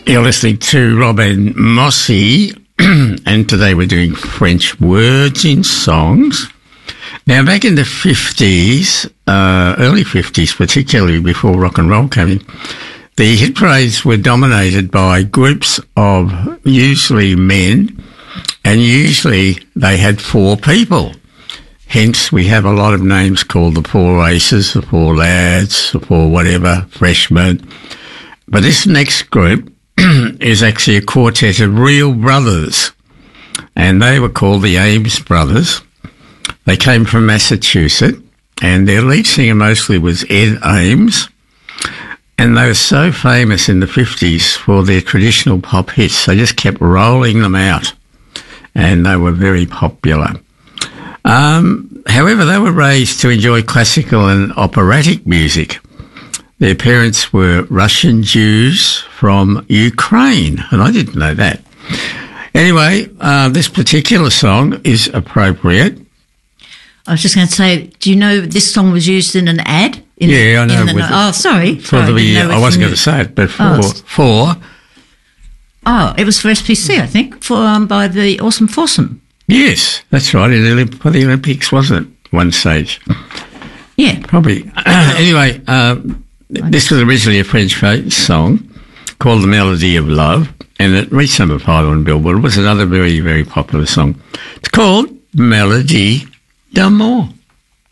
You're listening to Robin Mossy, and today we're doing French words in songs. Now, back in the 50s, early 50s, particularly before rock and roll came in, the hit parades were dominated by groups of usually men, and usually they had four people. Hence, we have a lot of names called the Four Aces, the Four Lads, the Four whatever, Freshmen. But this next group is actually a quartet of real brothers, and they were called the Ames Brothers. They came from Massachusetts, and their lead singer mostly was Ed Ames, and they were so famous in the 50s for their traditional pop hits. They just kept rolling them out, and they were very popular. However, they were raised to enjoy classical and operatic music. Their parents were Russian Jews from Ukraine, and I didn't know that. Anyway, this particular song is appropriate. I was just going to say, do you know this song was used in an ad? Yeah, I know. Sorry. I wasn't going to say it, but for... Oh, it was for SPC, I think, by the Awesome Foursome. Yes, that's right, for the Olympics, wasn't it, one stage? Yeah. Probably. Anyway... this was originally a French song called The Melody of Love, and it reached number 5 on Billboard. It was another very, very popular song. It's called Melody d'Amour.